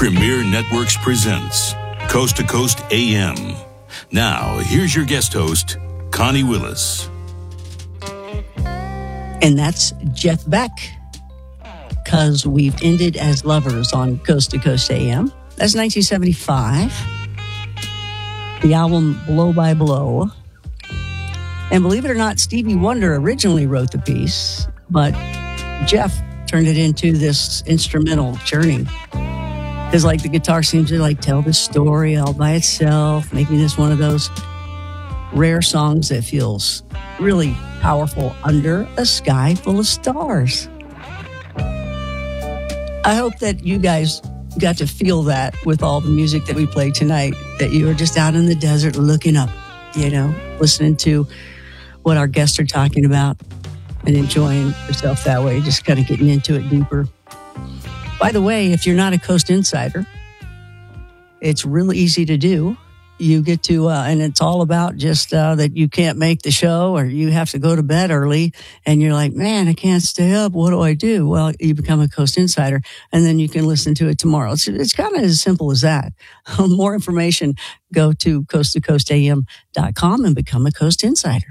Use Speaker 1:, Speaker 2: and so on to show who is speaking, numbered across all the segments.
Speaker 1: Premier Networks presents Coast to Coast AM. Now, here's your guest host, Connie Willis.
Speaker 2: And that's Jeff Beck, because we've ended as lovers on Coast to Coast AM. That's 1975. The album Blow by Blow. And believe it or not, Stevie Wonder originally wrote the piece, but Jeff turned it into this instrumental journey. Because like the guitar seems to like tell the story all by itself, making this one of those rare songs that feels really powerful under a sky full of stars. I hope that you guys got to feel that with all the music that we played tonight, that you were just out in the desert looking up, listening to what our guests are talking about and enjoying yourself that way, just kind of getting into it deeper. By the way, if you're not a Coast Insider, it's really easy to do. You get to, and it's all about just that you can't make the show or you have to go to bed early and you're like, man, I can't stay up. What do I do? Well, you become a Coast Insider and then you can listen to it tomorrow. It's kind of as simple as that. More information, go to coasttocoastam.com and become a Coast Insider.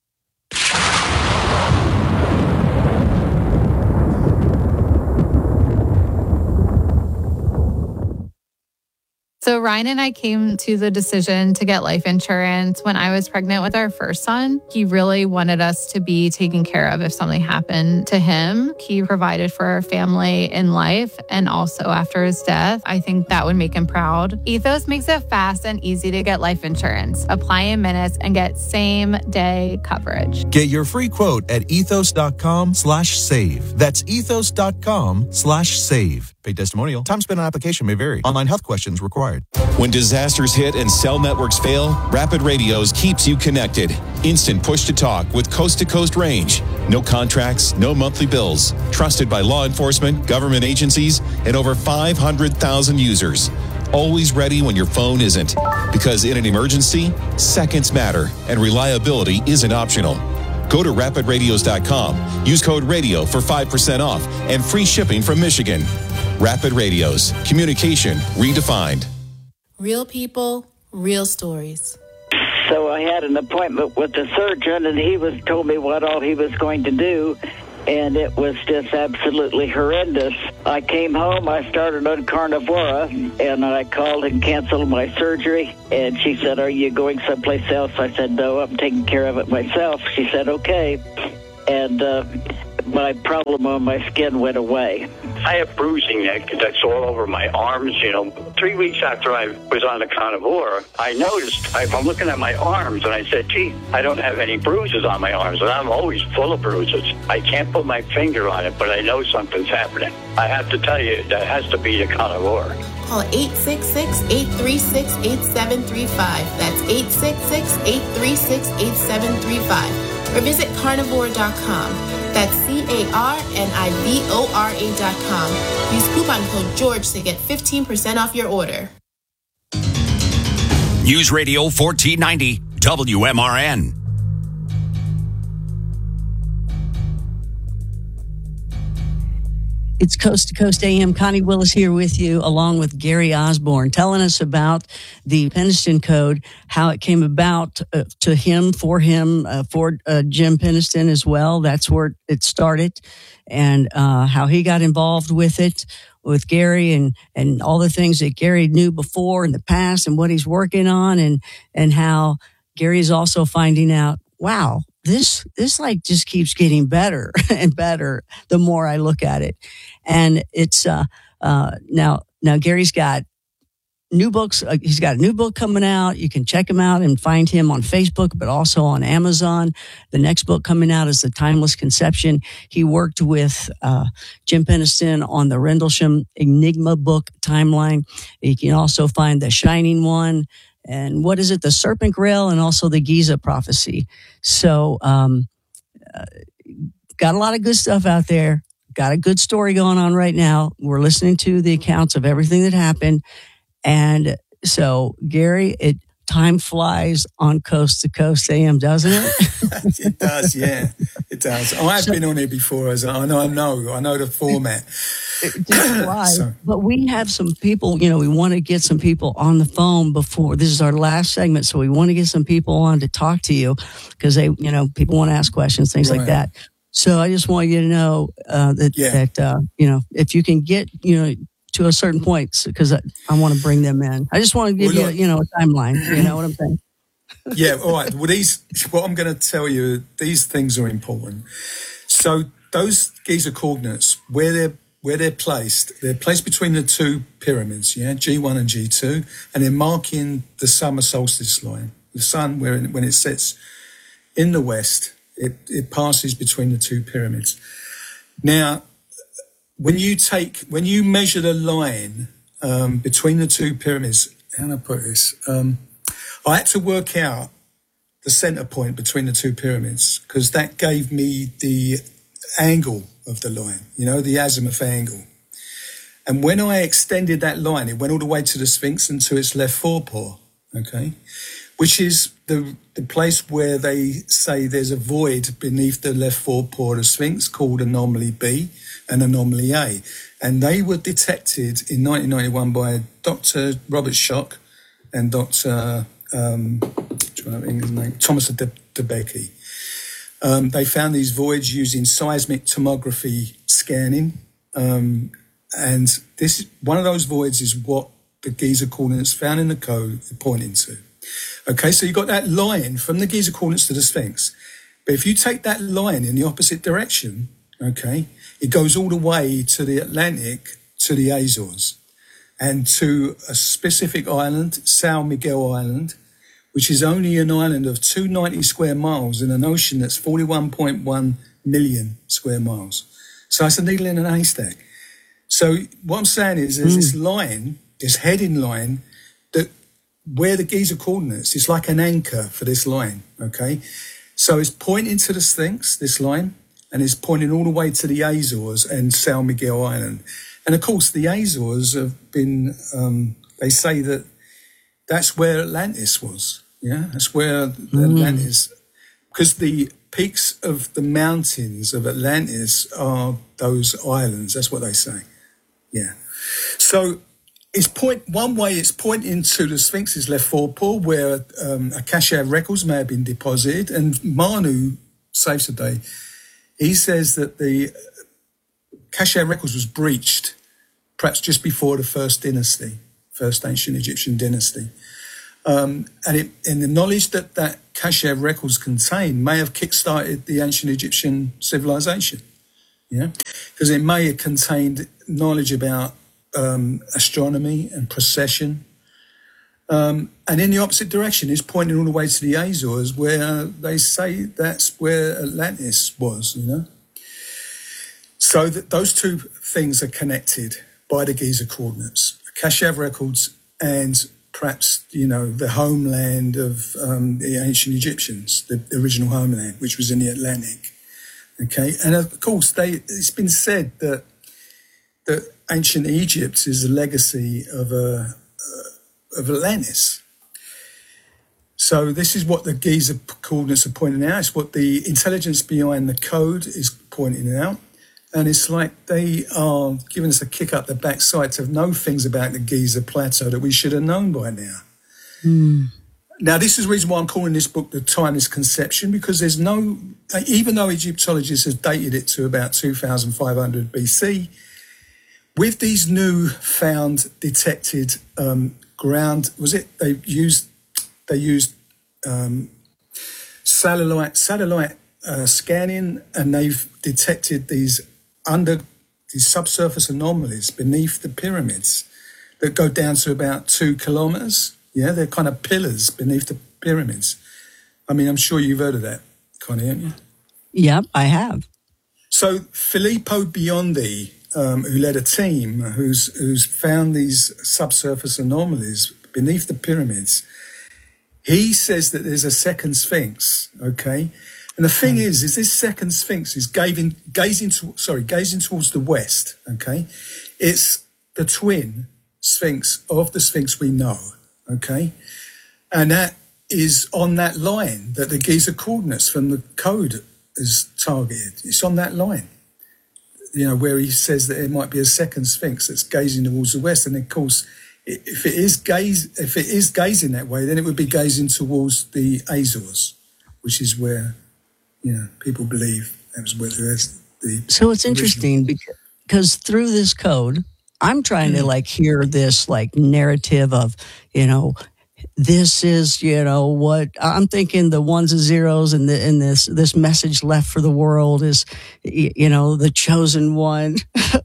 Speaker 3: So Ryan and I came to the decision to get life insurance when I was pregnant with our first son. He really wanted us to be taken care of if something happened to him. He provided for our family in life and also after his death. I think that would make him proud. Ethos makes it fast and easy to get life insurance. Apply in minutes and get same-day coverage.
Speaker 4: Get your free quote at ethos.com/save. That's ethos.com/save. Paid testimonial. Time spent on application may vary. Online health questions required.
Speaker 5: When disasters hit and cell networks fail, Rapid Radios keeps you connected. Instant push-to-talk with coast-to-coast range. No contracts, no monthly bills. Trusted by law enforcement, government agencies, and over 500,000 users. Always ready when your phone isn't. Because in an emergency, seconds matter, and reliability isn't optional. Go to rapidradios.com. Use code RADIO for 5% off and free shipping from Michigan. Rapid Radios. Communication redefined.
Speaker 6: Real people, real stories.
Speaker 7: So I had an appointment with the surgeon, and he told me what all he was going to do, and it was just absolutely horrendous. I came home, I started on Carnivora, and I called and canceled my surgery, and she said, "Are you going someplace else?" I said, "No, I'm taking care of it myself." She said, "Okay," and my problem on my skin went away.
Speaker 8: I have bruising that's all over my arms. 3 weeks after I was on the Carnivora, I noticed, I'm looking at my arms, and I said, gee, I don't have any bruises on my arms, and I'm always full of bruises. I can't put my finger on it, but I know something's happening. I have to tell you, that has to be the Carnivora.
Speaker 6: Call 866-836-8735. That's 866-836-8735. Or visit carnivora.com. That's carnivora.com. Use coupon code George to get 15% off your order.
Speaker 9: News Radio 1490 WMRN.
Speaker 2: It's Coast to Coast AM. Connie Willis here with you, along with Gary Osborne, telling us about the Penniston Code, how it came about to him, for Jim Penniston as well. That's where it started, and how he got involved with it, with Gary, and all the things that Gary knew before in the past and what he's working on, and how Gary's also finding out, wow, this like just keeps getting better and better the more I look at it. And it's now Gary's got new books. He's got a new book coming out. You can check him out and find him on Facebook, but also on Amazon. The next book coming out is The Timeless Conception. He worked with Jim Penniston on the Rendlesham Enigma book timeline. You can also find The Shining One. And what is it? The Serpent Grail, and also the Giza Prophecy. So, got a lot of good stuff out there. Got a good story going on right now. We're listening to the accounts of everything that happened. And so, Gary, time flies on Coast to Coast AM, doesn't it?
Speaker 10: It does, yeah, it does. I've been on here before, as I know the format.
Speaker 2: It just flies. But we have some people, we want to get some people on the phone before this is our last segment. So we want to get some people on to talk to you because they, people want to ask questions, things like that. So I just want you to know that if you can get, to a certain point, because I want to bring them in. I just want to give you a timeline. You know what I'm saying?
Speaker 10: Yeah, all right. Well, what I'm going to tell you, these things are important. So those Giza coordinates, where they're placed between the two pyramids, G1 and G2, and they're marking the summer solstice line. The sun, when it sets in the west, it passes between the two pyramids. Now, when you measure the line between the two pyramids, how do I put this? I had to work out the center point between the two pyramids because that gave me the angle of the line, the azimuth angle. And when I extended that line, it went all the way to the Sphinx and to its left forepaw, okay, which is the place where they say there's a void beneath the left forepaw of the Sphinx called anomaly B and anomaly A. And they were detected in 1991 by Dr. Robert Schoch and Dr. Thomas DeBakey. They found these voids using seismic tomography scanning. And this one of those voids is what the Giza coordinates found in the code are pointing to. Okay, so you've got that line from the Giza coordinates to the Sphinx. But if you take that line in the opposite direction, okay, it goes all the way to the Atlantic, to the Azores, and to a specific island, São Miguel Island, which is only an island of 290 square miles in an ocean that's 41.1 million square miles. So it's a needle in a haystack. So what I'm saying is there's this line, this heading line, that where the Giza coordinates is like an anchor for this line, okay? So it's pointing to the Sphinx, this line, and it's pointing all the way to the Azores and São Miguel Island. And of course, the Azores have been, they say that that's where Atlantis was, That's where Atlantis, because the peaks of the mountains of Atlantis are those islands, that's what they say, So it's pointing to the Sphinx's left forepaw where a cache of records may have been deposited. And Manu saves the day. He says that the cache of records was breached perhaps just before the first ancient Egyptian dynasty. And the knowledge that cache of records contained may have kick-started the ancient Egyptian civilization, because it may have contained knowledge about astronomy and precession. And in the opposite direction is pointing all the way to the Azores where they say that's where Atlantis was, So those two things are connected by the Giza coordinates, cache of records and perhaps, the homeland of the ancient Egyptians, the original homeland, which was in the Atlantic. Okay, and of course, it's been said that ancient Egypt is a legacy of Atlantis. So this is what the Giza coordinates are pointing out. It's what the intelligence behind the code is pointing out. And it's like they are giving us a kick up the backside to know things about the Giza Plateau that we should have known by now. Now, this is the reason why I'm calling this book The Timeless Conception, because there's even though Egyptologists have dated it to about 2500 BC, with these new found detected ground, they used satellite scanning, and they've detected these subsurface anomalies beneath the pyramids that go down to about 2 kilometers. They're kind of pillars beneath the pyramids. I mean, I'm sure you've heard of that, Connie, haven't you?
Speaker 2: Yep, I have.
Speaker 10: So Filippo Biondi, who led a team who's found these subsurface anomalies beneath the pyramids, he says that there's a second Sphinx, okay? And the thing is this second Sphinx is gazing towards the west, okay? It's the twin Sphinx of the Sphinx we know, okay? And that is on that line that the Giza coordinates from the code is targeted. It's on that line, where he says that it might be a second Sphinx that's gazing towards the west. And of course, if it is gazing that way, then it would be gazing towards the Azores, which is where, people believe that was where the.
Speaker 2: So it's interesting because through this code, I'm trying to hear this narrative of, this is, what I'm thinking the ones and zeros and this message left for the world is, the chosen one,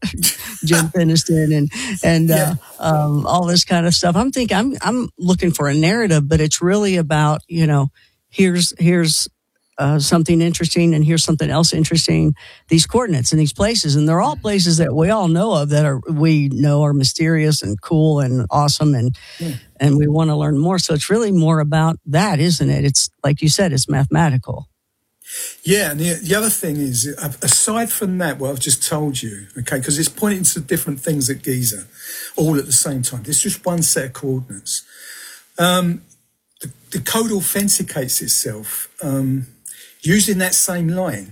Speaker 2: Jim Penniston and all this kind of stuff. I'm looking for a narrative, but it's really about, here's something interesting and here's something else interesting, these coordinates and these places. And they're all places that we all know of we know are mysterious and cool and awesome. And we want to learn more. So it's really more about that, isn't it? It's like you said, it's mathematical.
Speaker 10: Yeah. And the other thing is, aside from that, what I've just told you, okay, because it's pointing to different things at Giza all at the same time. This is just one set of coordinates. The code authenticates itself, using that same line.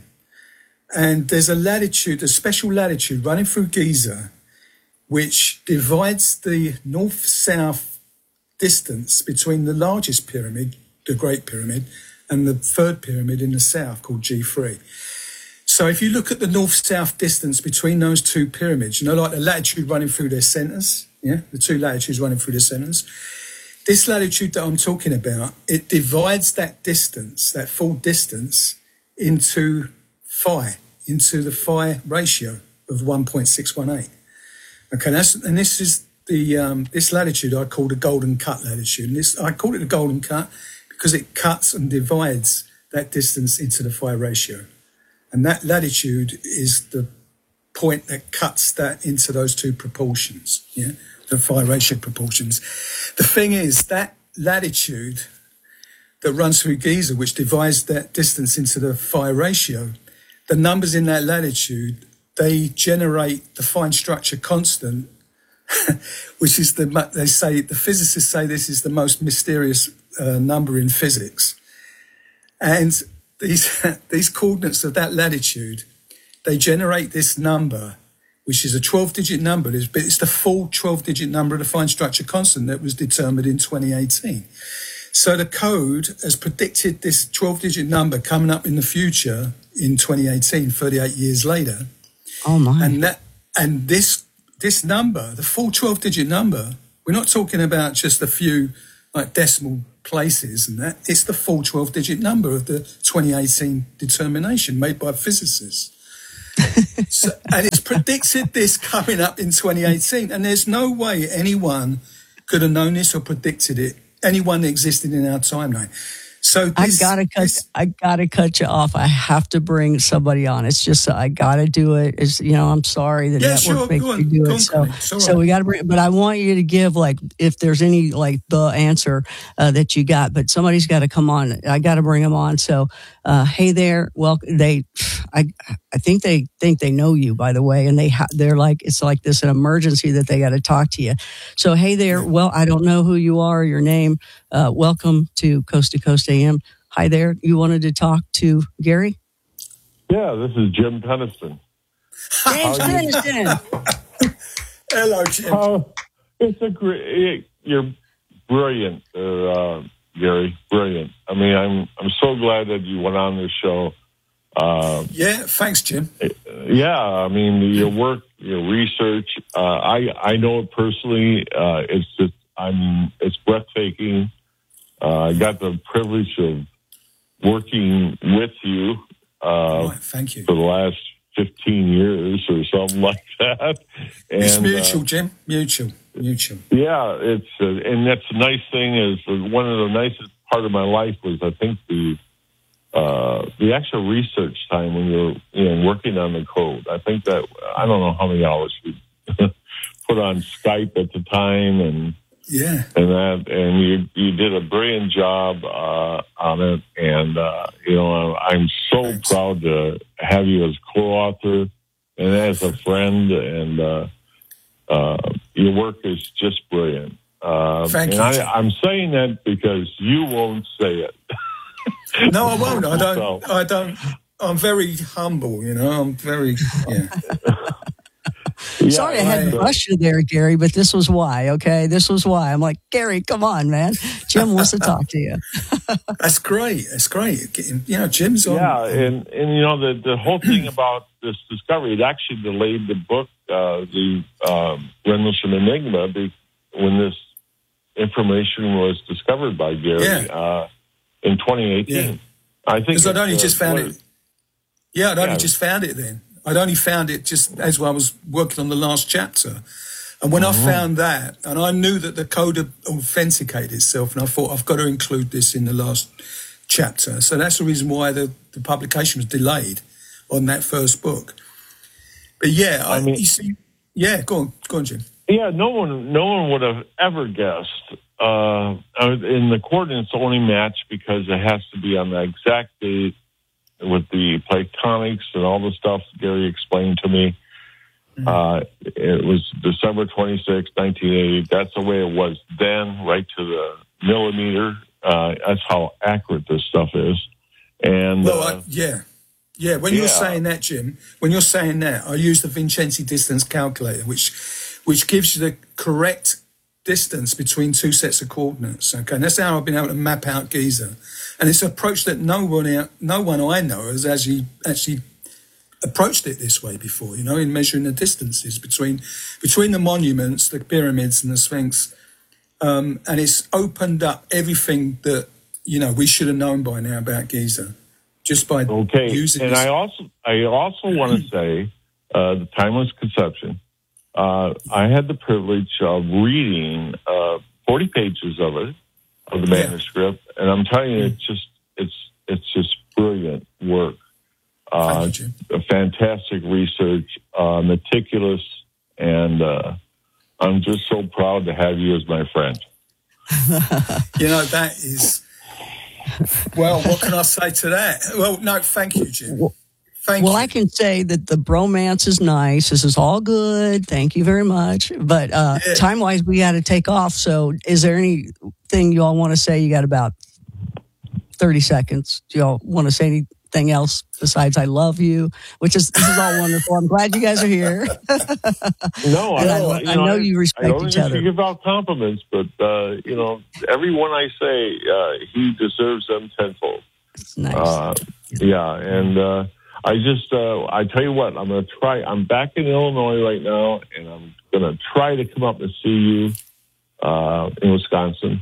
Speaker 10: And there's a special latitude running through Giza, which divides the north-south distance between the largest pyramid, the Great Pyramid, and the third pyramid in the south called G3. So if you look at the north-south distance between those two pyramids, like the latitude running through their centers, the two latitudes running through their centers, this latitude that I'm talking about, it divides that distance, that full distance, into phi, into the phi ratio of 1.618. Okay, and this is this latitude I call the golden cut latitude. And I call it the golden cut because it cuts and divides that distance into the phi ratio. And that latitude is the point that cuts that into those two proportions, the phi ratio proportions. The thing is, that latitude that runs through Giza, which divides that distance into the phi ratio, the numbers in that latitude, they generate the fine structure constant, which is the physicists say this is the most mysterious number in physics. And these coordinates of that latitude, they generate this number, which is a 12-digit number, but it's the full 12-digit number of the fine structure constant that was determined in 2018. So the code has predicted this 12-digit number coming up in the future in 2018, 38 years later.
Speaker 2: Oh, my.
Speaker 10: And this number, the full 12-digit number, we're not talking about just a few decimal places and that. It's the full 12-digit number of the 2018 determination made by physicists. And it's predicted this coming up in 2018, and there's no way anyone could have known this or predicted it, anyone that existed in our timeline. So
Speaker 2: I gotta cut you off. I have to bring somebody on. It's just I gotta do it. It's I'm sorry the network makes me do it. So we gotta bring. But I want you to give if there's any the answer that you got. But somebody's got to come on. I got to bring them on. So hey there. Well, I think they know you, by the way, and they're like it's like this an emergency that they got to talk to you. So hey there. Well, I don't know who you are, your name. Welcome to Coast AM. Hi there. You wanted to talk to Gary?
Speaker 11: Yeah, this is Jim Penniston.
Speaker 2: James Penniston.
Speaker 10: Hello, Jim.
Speaker 11: It's a great. You're brilliant, Gary. Brilliant. I mean, I'm so glad that you went on this show.
Speaker 10: Thanks, Jim.
Speaker 11: Yeah, I mean your work, your research. I know it personally. It's breathtaking. I got the privilege of working with you,
Speaker 10: thank you,
Speaker 11: for the last 15 years or something like that. And,
Speaker 10: it's mutual, Jim. Mutual.
Speaker 11: Yeah, and that's the nice thing is one of the nicest part of my life was I think the actual research time when you're working on the code. I think that I don't know how many hours we put on Skype at the time and you did a brilliant job on it, and I'm so proud to have you as co-author and as a friend, and your work is just brilliant.
Speaker 10: Thank you.
Speaker 11: I'm saying that because you won't say it.
Speaker 10: No, I won't. I don't. I'm very humble, I'm very,
Speaker 2: Sorry I had to rush you there, Gary, but this was why, okay? This was why. I'm like, Gary, come on, man. Jim wants to talk to you.
Speaker 10: That's great. That's great. Jim's on.
Speaker 11: Yeah, and the whole thing about this discovery, it actually delayed the book, the Rendlesham Enigma, when this information was discovered by Gary in 2018.
Speaker 10: Yeah.
Speaker 11: I think
Speaker 10: because I'd only just found it. Yeah, I'd only just found it then. I'd only found it just as I was working on the last chapter. And when I found that, and I knew that the code had authenticated itself, and I thought, I've got to include this in the last chapter. So that's the reason why the publication was delayed on that first book. But you see, go on, Jim.
Speaker 11: Yeah, no one would have ever guessed. In the coordinates only match because it has to be on the exact date with the Platonics and all the stuff Gary explained to me. It was December 26, 1980. That's the way it was then, right to the millimeter. That's how accurate this stuff is. And
Speaker 10: when you're saying that, Jim, I use the Vincenzi distance calculator, which gives you the correct distance between two sets of coordinates. Okay, and that's how I've been able to map out Giza, and it's an approach that no one I know has actually approached it this way before. In measuring the distances between the monuments, the pyramids, and the Sphinx, and it's opened up everything that we should have known by now about Giza just by using.
Speaker 11: And I also want to say the timeless conception. I had the privilege of reading 40 pages of the manuscript, and I'm telling you, it's just brilliant work. A fantastic research, meticulous, and I'm just so proud to have you as my friend.
Speaker 10: That is. Well, what can I say to that? Well, no, thank you, Jim.
Speaker 2: I can say that the bromance is nice. This is all good. Thank you very much. But time-wise, we got to take off. So is there anything you all want to say? You got about 30 seconds. Do you all want to say anything else besides I love you? This is all wonderful. I'm glad you guys are here.
Speaker 11: No,
Speaker 2: I know you respect each other.
Speaker 11: I give out compliments, but, everyone I say, he deserves them tenfold.
Speaker 2: It's nice.
Speaker 11: And I tell you what, I'm going to try. I'm back in Illinois right now, and I'm going to try to come up and see you in Wisconsin.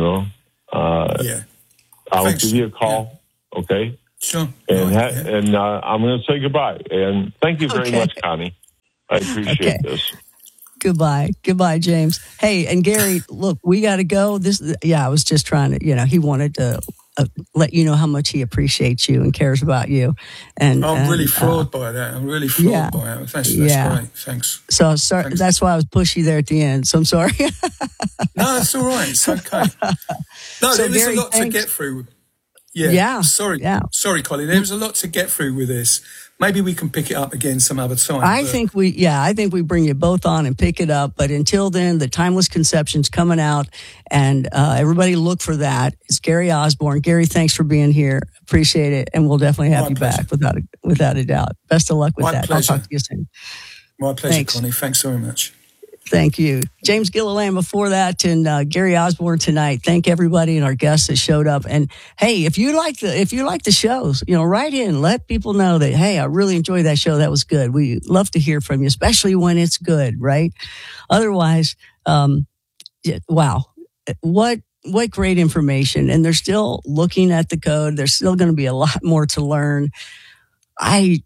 Speaker 11: I'll give you a call, okay?
Speaker 10: Sure.
Speaker 11: And I'm going to say goodbye. And thank you very much, Connie. I appreciate this.
Speaker 2: Goodbye, James. Hey, and Gary, look, we got to go. I was just trying to, he wanted to let you know how much he appreciates you and cares about you. And
Speaker 10: I'm really floored by that. I'm really floored by it. That's great. Thanks.
Speaker 2: So sorry,
Speaker 10: Thanks.
Speaker 2: That's why I was pushy there at the end. So I'm sorry.
Speaker 10: No, it's all right. It's okay. No,
Speaker 2: so
Speaker 10: there's a lot to get through. Yeah. Sorry. Yeah. Sorry, Colin. There was a lot to get through with this. Maybe we can pick it up again some other time.
Speaker 2: I think we bring you both on and pick it up. But until then, the Timeless Conception's coming out, and everybody look for that. It's Gary Osborne. Gary, thanks for being here. Appreciate it, and we'll definitely have you back without a doubt. Best of luck with that.
Speaker 10: Pleasure.
Speaker 2: I'll talk to you soon.
Speaker 10: My pleasure, thanks. Connie. Thanks very much.
Speaker 2: Thank you. James Gilliland before that, and Gary Osborne tonight. Thank everybody and our guests that showed up. And hey, if you like the shows, write in, let people know that, hey, I really enjoyed that show. That was good. We love to hear from you, especially when it's good, right? Otherwise, wow. What great information. And they're still looking at the code. There's still going to be a lot more to learn. I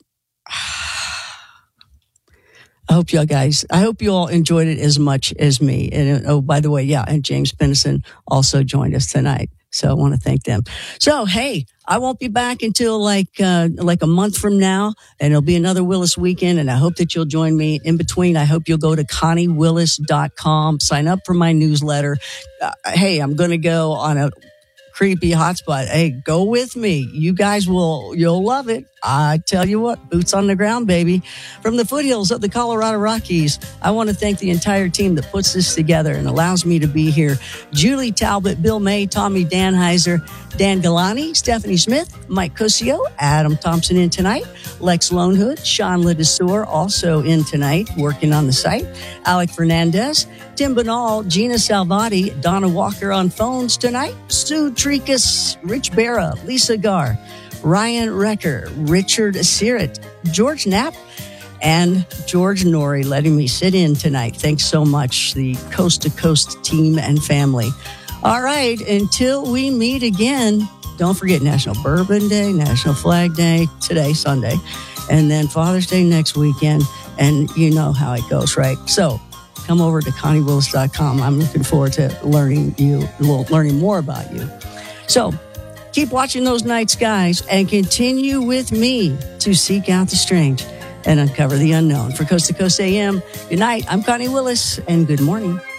Speaker 2: hope you all enjoyed it as much as me. And oh, by the way, and James Pennison also joined us tonight. So I want to thank them. So, hey, I won't be back until like a month from now, and it'll be another Willis weekend. And I hope that you'll join me in between. I hope you'll go to ConnieWillis.com, sign up for my newsletter. Hey, I'm going to go on a creepy hotspot. Hey, go with me. You guys you'll love it. I tell you what, boots on the ground, baby. From the foothills of the Colorado Rockies, I want to thank the entire team that puts this together and allows me to be here. Julie Talbot, Bill May, Tommy Danheiser, Dan Galani, Stephanie Smith, Mike Cusio, Adam Thompson in tonight, Lex Lonehood, Sean Ledessour also in tonight, working on the site, Alec Fernandez, Tim Banal, Gina Salvati, Donna Walker on phones tonight, Sue Tricus, Rich Barra, Lisa Garr, Ryan Recker, Richard Sirrett, George Knapp, and George Norrie letting me sit in tonight. Thanks so much, the Coast to Coast team and family. All right, until we meet again, don't forget National Bourbon Day, National Flag Day, today, Sunday, and then Father's Day next weekend, and you know how it goes, right? So come over to ConnieWillis.com. I'm looking forward to learning more about you. So keep watching those night skies and continue with me to seek out the strange and uncover the unknown. For Coast to Coast AM, good night. I'm Connie Willis, and good morning.